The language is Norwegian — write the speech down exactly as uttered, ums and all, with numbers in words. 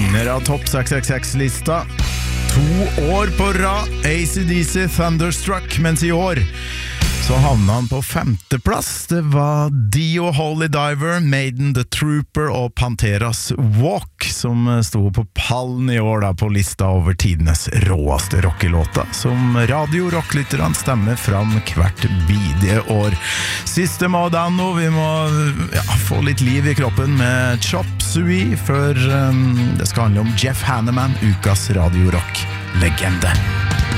Vinner av Topp seks seks seks-lista. To år på rad, A C D C Thunderstruck, mens i år så havna han på femteplass. Det var Dio, Holy Diver, Maiden, The Trooper og Panteras Walk som stod på pallen i år da, på lista over tidenes råeste rockelåta, som radio-rocklytterne stemmer fram hvert bidige år. System of a Down nå, vi må ja, få litt liv i kroppen med Chop Suey, før um, det skal handle om Jeff Hanneman, ukas radio-rock-legende.